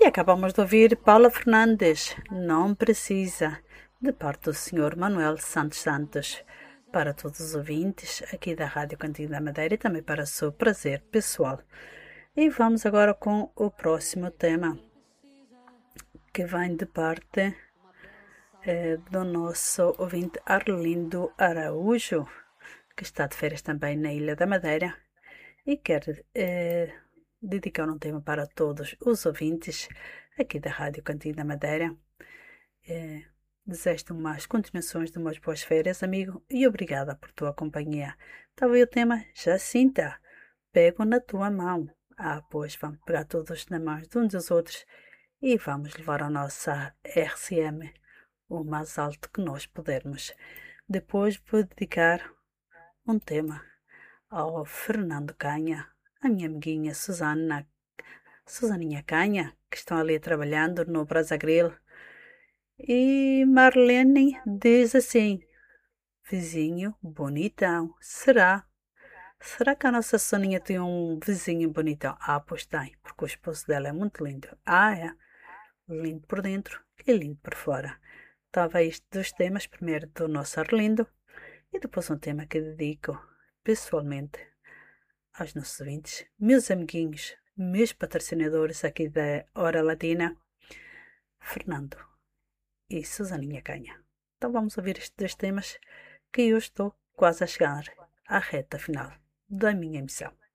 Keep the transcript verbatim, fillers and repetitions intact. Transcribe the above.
acabamos de ouvir Paula Fernandes, Não Precisa, de parte do senhor Manuel Santos Santos. Para todos os ouvintes aqui da Rádio Cantinho da Madeira e também para o seu prazer pessoal. E vamos agora com o próximo tema, que vem de parte eh, do nosso ouvinte Arlindo Araújo, que está de férias também na Ilha da Madeira e quer eh, dedicar um tema para todos os ouvintes aqui da Rádio Cantinho da Madeira. Eh, Desejo-te umas continuações de umas boas férias, amigo, e obrigada por tua companhia. Estava aí o tema Jacinta, pego na tua mão. Ah, pois vamos pegar todos na mão de uns dos outros e vamos levar a nossa R C M o mais alto que nós pudermos. Depois vou dedicar um tema ao Fernando Canha, a minha amiguinha Susana, Susaninha Canha, que estão ali trabalhando no Brasa Grill. E Marlene diz assim: vizinho bonitão, será? Será que a nossa Soninha tem um vizinho bonitão? Ah, pois tem, porque o esposo dela é muito lindo. Ah, é? Lindo por dentro e lindo por fora. Estava isto dos temas, primeiro do nosso Arlindo e depois um tema que dedico pessoalmente aos nossos ouvintes, meus amiguinhos, meus patrocinadores aqui da Hora Latina, Fernando e Susaninha Canha. Então vamos ouvir estes dois temas que eu estou quase a chegar à reta final da minha emissão.